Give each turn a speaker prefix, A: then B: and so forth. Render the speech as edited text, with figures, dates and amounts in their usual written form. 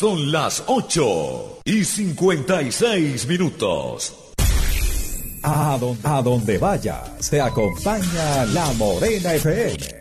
A: Son las 8:56.
B: A donde vaya, se acompaña La Morena FM.